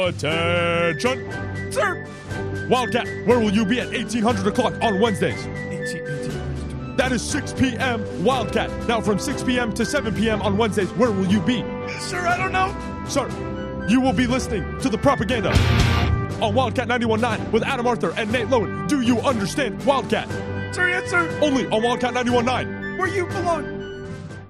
Attention! Sir! Wildcat, where will you be at 1800 o'clock on Wednesdays? 1800. That is 6 p.m. Wildcat. Now from 6 p.m. to 7 p.m. on Wednesdays, where will you be? Sir, I don't know. Sir, you will be listening to the propaganda on Wildcat 91.9 with Adam Arthur and Nate Lowen. Do you understand Wildcat? Sir, yes, sir. Only on Wildcat 91.9. Where you belong.